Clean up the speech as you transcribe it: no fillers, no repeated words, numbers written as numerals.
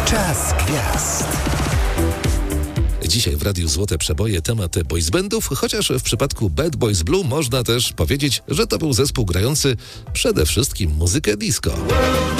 Czas gwiazd. Dzisiaj w Radiu Złote Przeboje temat boys bandów, chociaż w przypadku Bad Boys Blue można też powiedzieć, że to był zespół grający przede wszystkim muzykę disco.